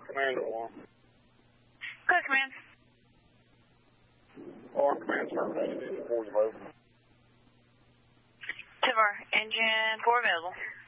command alarm. Good command. Or command terminated, engine 4 available. Tivar, engine 4 available.